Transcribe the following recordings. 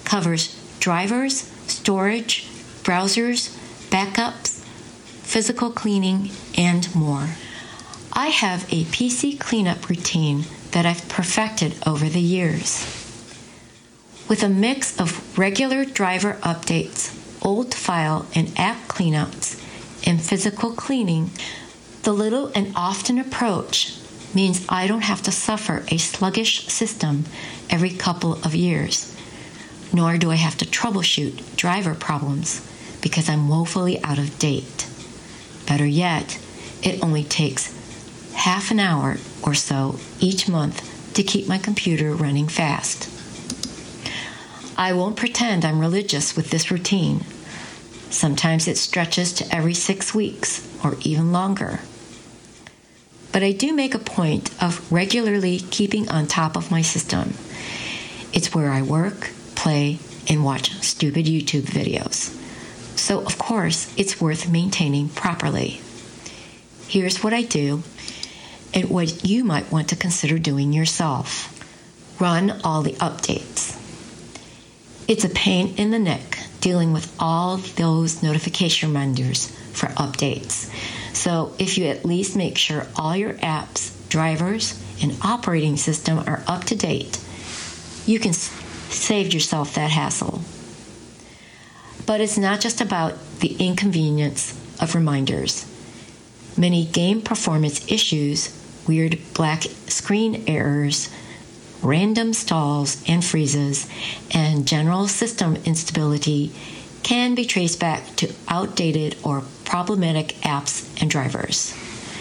covers drivers, storage, browsers, backups, physical cleaning, and more. I have a PC cleanup routine that I've perfected over the years. With a mix of regular driver updates, old file and app cleanups, and physical cleaning, the little and often approach means I don't have to suffer a sluggish system every couple of years, nor do I have to troubleshoot driver problems because I'm woefully out of date. Better yet, it only takes half an hour or so each month to keep my computer running fast. I won't pretend I'm religious with this routine. Sometimes it stretches to every 6 weeks or even longer. But I do make a point of regularly keeping on top of my system. It's where I work, play, and watch stupid YouTube videos. So, of course, it's worth maintaining properly. Here's what I do and what you might want to consider doing yourself. Run all the updates. It's a pain in the neck dealing with all those notification reminders for updates. So if you at least make sure all your apps, drivers, and operating system are up to date, you can save yourself that hassle. But it's not just about the inconvenience of reminders. Many game performance issues, weird black screen errors, random stalls and freezes, and general system instability can be traced back to outdated or problematic apps and drivers.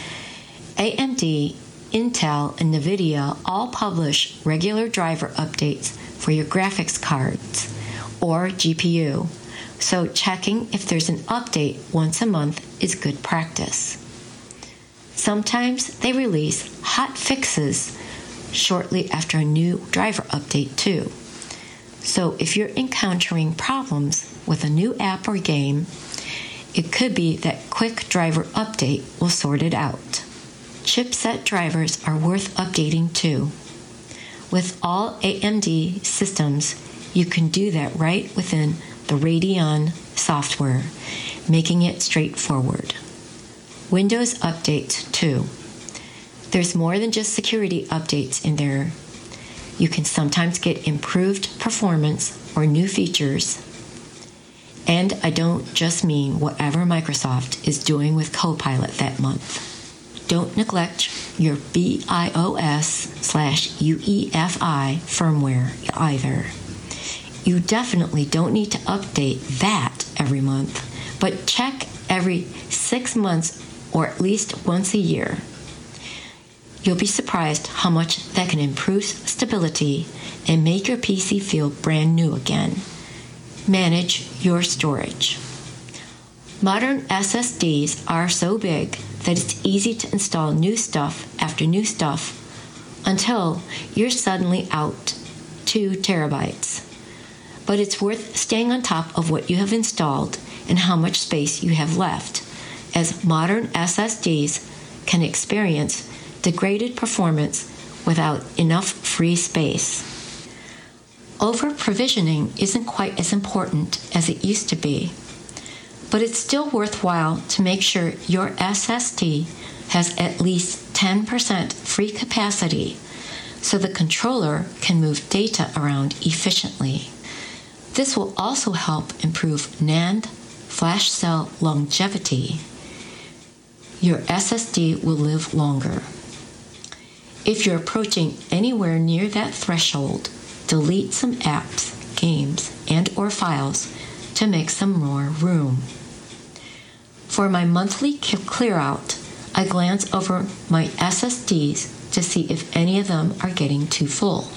AMD, Intel, and NVIDIA all publish regular driver updates for your graphics cards or GPU, so checking if there's an update once a month is good practice. Sometimes they release hot fixes shortly after a new driver update too. So if you're encountering problems with a new app or game, it could be that quick driver update will sort it out. Chipset drivers are worth updating too. With all AMD systems, you can do that right within the Radeon software, making it straightforward. Windows updates too. There's more than just security updates in there. You can sometimes get improved performance or new features. And I don't just mean whatever Microsoft is doing with Copilot that month. Don't neglect your BIOS/UEFI firmware either. You definitely don't need to update that every month, but check every 6 months or at least once a year. You'll be surprised how much that can improve stability and make your PC feel brand new again. Manage your storage. Modern SSDs are so big that it's easy to install new stuff after new stuff until you're suddenly out 2 terabytes. But it's worth staying on top of what you have installed and how much space you have left, as modern SSDs can experience degraded performance without enough free space. Over-provisioning isn't quite as important as it used to be, but it's still worthwhile to make sure your SSD has at least 10% free capacity so the controller can move data around efficiently. This will also help improve NAND flash cell longevity. Your SSD will live longer. If you're approaching anywhere near that threshold, delete some apps, games, and/or files to make some more room. For my monthly clear out, I glance over my SSDs to see if any of them are getting too full.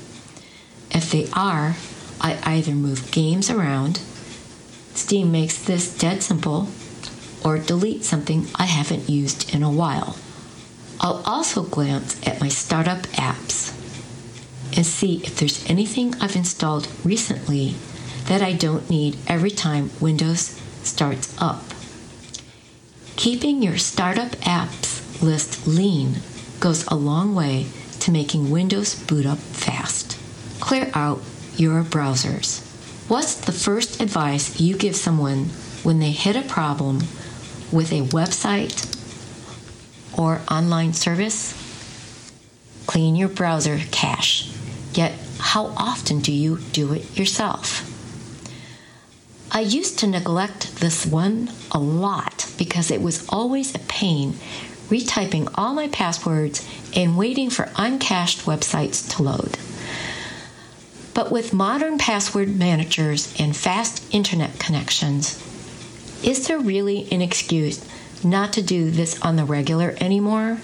If they are, I either move games around, Steam makes this dead simple, or delete something I haven't used in a while. I'll also glance at my startup apps and see if there's anything I've installed recently that I don't need every time Windows starts up. Keeping your startup apps list lean goes a long way to making Windows boot up fast. Clear out your browsers. What's the first advice you give someone when they hit a problem with a website or online service? Clean your browser cache. Yet, how often do you do it yourself? I used to neglect this one a lot because it was always a pain retyping all my passwords and waiting for uncached websites to load. But with modern password managers and fast internet connections, is there really an excuse not to do this on the regular anymore?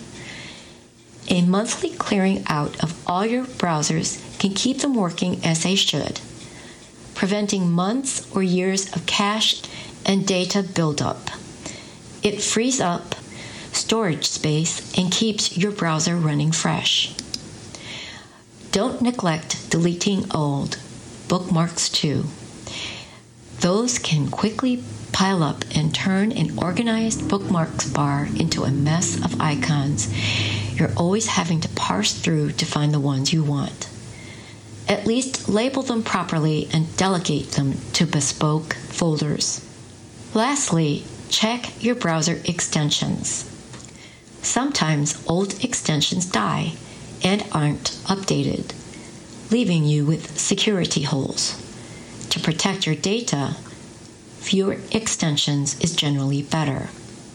A monthly clearing out of all your browsers can keep them working as they should, preventing months or years of cache and data buildup. It frees up storage space and keeps your browser running fresh. Don't neglect deleting old bookmarks too. Those can quickly pile up and turn an organized bookmarks bar into a mess of icons you're always having to parse through to find the ones you want. At least label them properly and delegate them to bespoke folders. Lastly, check your browser extensions. Sometimes old extensions die and aren't updated, leaving you with security holes. To protect your data, fewer extensions is generally better.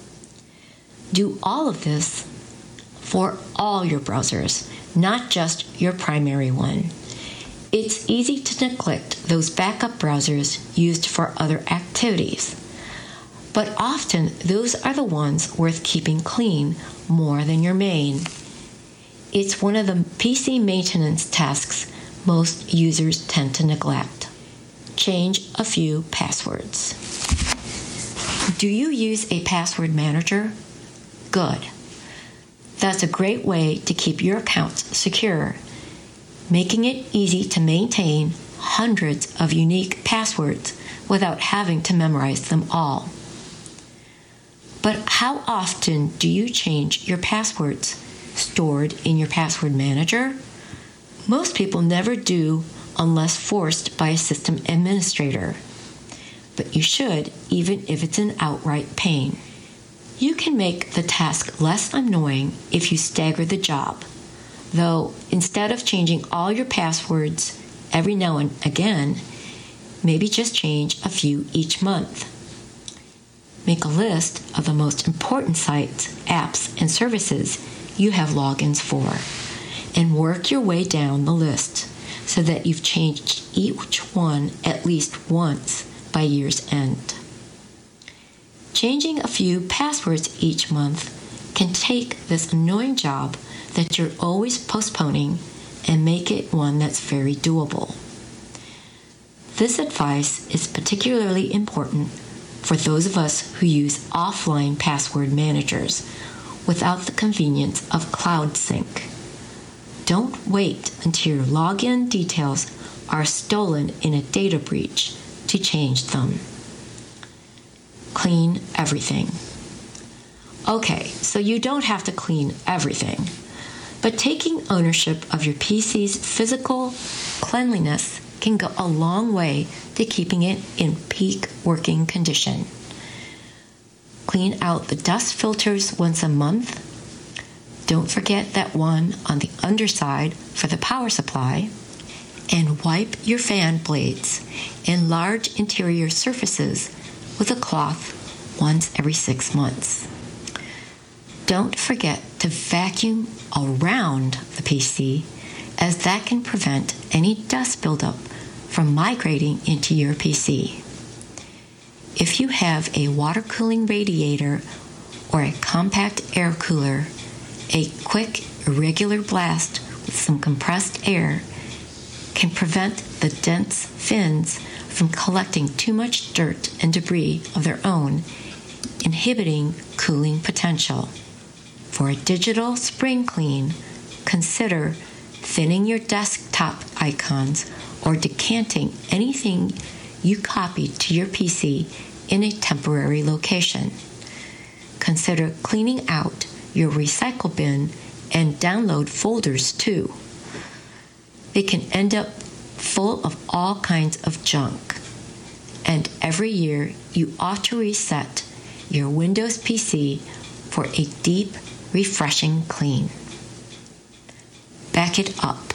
Do all of this for all your browsers, not just your primary one. It's easy to neglect those backup browsers used for other activities, but often those are the ones worth keeping clean more than your main. It's one of the PC maintenance tasks most users tend to neglect. Change a few passwords. Do you use a password manager? Good. That's a great way to keep your accounts secure, making it easy to maintain hundreds of unique passwords without having to memorize them all. But how often do you change your passwords stored in your password manager? Most people never do unless forced by a system administrator. But you should, even if it's an outright pain. You can make the task less annoying if you stagger the job, though instead of changing all your passwords every now and again, maybe just change a few each month. Make a list of the most important sites, apps, and services you have logins for, and work your way down the list so that you've changed each one at least once by year's end. Changing a few passwords each month can take this annoying job that you're always postponing and make it one that's very doable. This advice is particularly important for those of us who use offline password managers without the convenience of CloudSync. Don't wait until your login details are stolen in a data breach to change them. Clean everything. Okay, so you don't have to clean everything, but taking ownership of your PC's physical cleanliness can go a long way to keeping it in peak working condition. Clean out the dust filters once a month. Don't forget that one on the underside for the power supply. And wipe your fan blades and large interior surfaces with a cloth once every 6 months. Don't forget to vacuum around the PC, as that can prevent any dust buildup from migrating into your PC. If you have a water cooling radiator or a compact air cooler, a quick, irregular blast with some compressed air can prevent the dense fins from collecting too much dirt and debris of their own, inhibiting cooling potential. For a digital spring clean, consider thinning your desktop icons or decanting anything you copied to your PC in a temporary location. Consider cleaning out your recycle bin and download folders too. They can end up full of all kinds of junk. and every year you ought to reset your Windows PC for a deep, refreshing clean. Back it up.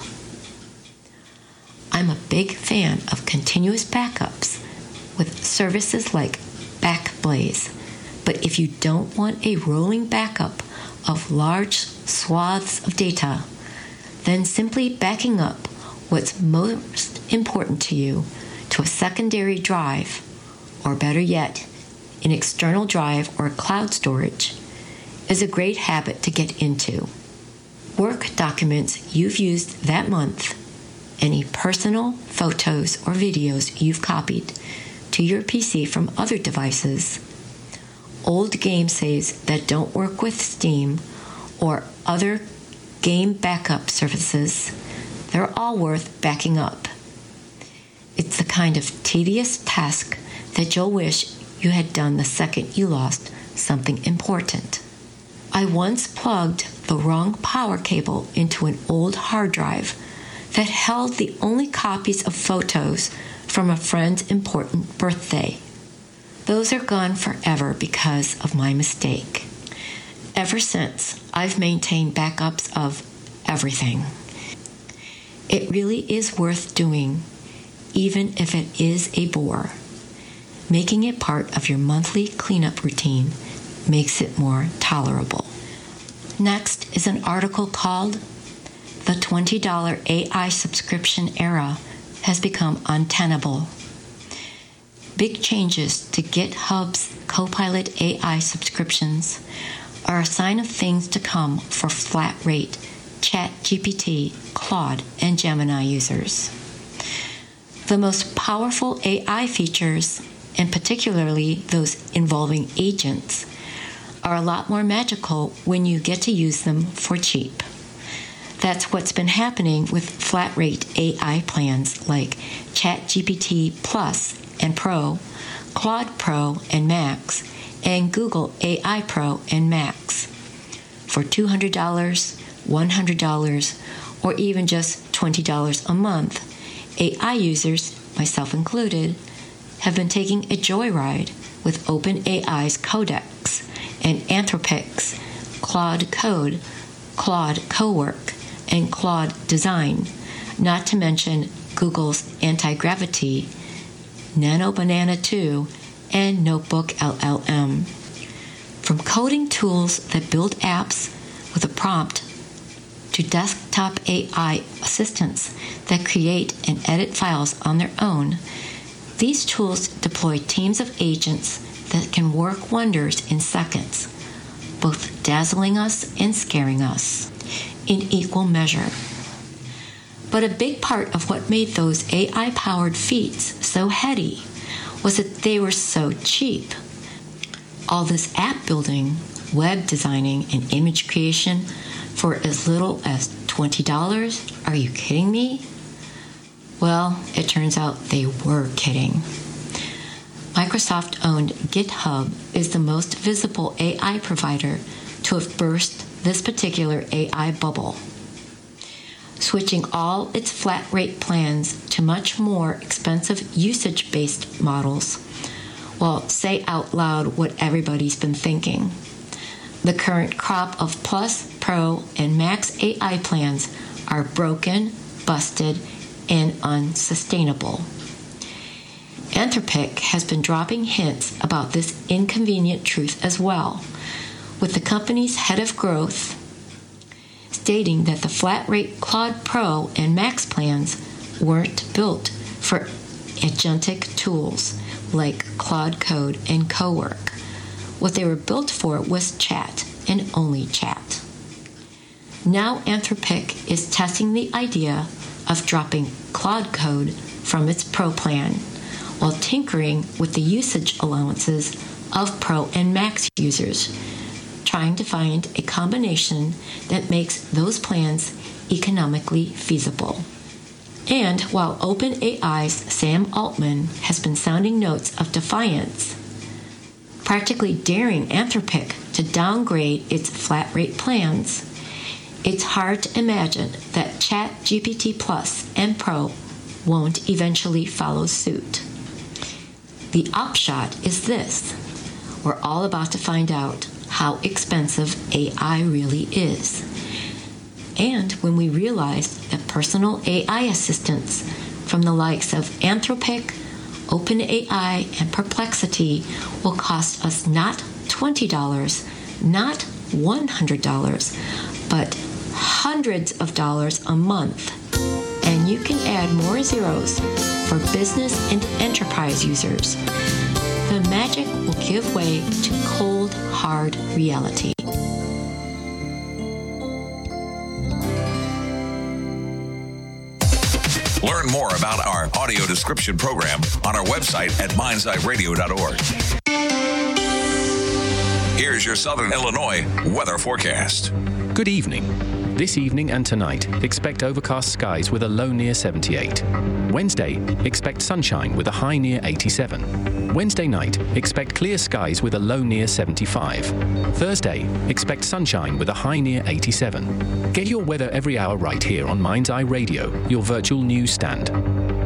I'm a big fan of continuous backups with services like Backblaze, but if you don't want a rolling backup of large swaths of data, then simply backing up what's most important to you to a secondary drive, or better yet, an external drive or cloud storage, is a great habit to get into. Work documents you've used that month, any personal photos or videos you've copied to your PC from other devices, old game saves that don't work with Steam or other game backup services, they're all worth backing up. It's the kind of tedious task that you'll wish you had done the second you lost something important. I once plugged the wrong power cable into an old hard drive that held the only copies of photos from a friend's important birthday. Those are gone forever because of my mistake. Ever since, I've maintained backups of everything. It really is worth doing, even if it is a bore. Making it part of your monthly cleanup routine makes it more tolerable. Next is an article called "The $20 AI Subscription Era Has Become Untenable." Big changes to GitHub's Copilot AI subscriptions are a sign of things to come for flat-rate ChatGPT, Claude, and Gemini users. The most powerful AI features, and particularly those involving agents, are a lot more magical when you get to use them for cheap. That's what's been happening with flat-rate AI plans like ChatGPT Plus and Pro, Claude Pro and Max, and Google AI Pro and Max. For $200, $100, or even just $20 a month, AI users, myself included, have been taking a joyride with OpenAI's Codex and Anthropic's Claude Code, Claude Cowork, and Claude Design, not to mention Google's Anti-Gravity, Nano Banana 2, and Notebook LLM. From coding tools that build apps with a prompt to desktop AI assistants that create and edit files on their own, these tools deploy teams of agents that can work wonders in seconds, both dazzling us and scaring us in equal measure. But a big part of what made those AI-powered feats so heady was that they were so cheap. All this app building, web designing, and image creation for as little as $20? Are you kidding me? Well, it turns out they were kidding. Microsoft-owned GitHub is the most visible AI provider to have burst this particular AI bubble, switching all its flat-rate plans to much more expensive usage-based models. Well, say out loud what everybody's been thinking. The current crop of Plus, Pro, and Max AI plans are broken, busted, and unsustainable. Anthropic has been dropping hints about this inconvenient truth as well, with the company's head of growth stating that the flat-rate Claude Pro and Max plans weren't built for agentic tools like Claude Code and Cowork. What they were built for was chat, and only chat. Now Anthropic is testing the idea of dropping Claude Code from its Pro plan, while tinkering with the usage allowances of Pro and Max users, trying to find a combination that makes those plans economically feasible. And while OpenAI's Sam Altman has been sounding notes of defiance, practically daring Anthropic to downgrade its flat-rate plans, it's hard to imagine that ChatGPT Plus and Pro won't eventually follow suit. The upshot is this. We're all about to find out how expensive AI really is. And when we realize that personal AI assistants from the likes of Anthropic, OpenAI, and Perplexity will cost us not $20, not $100, but hundreds of dollars a month. And you can add more zeros for business and enterprise users. The magic will give way to cold, hard reality. Learn more about our audio description program on our website at mindseyeradio.org. Here's your Southern Illinois weather forecast. Good evening. This evening and tonight, expect overcast skies with a low near 78. Wednesday, expect sunshine with a high near 87. Wednesday night, expect clear skies with a low near 75. Thursday, expect sunshine with a high near 87. Get your weather every hour right here on Mind's Eye Radio, your virtual news stand.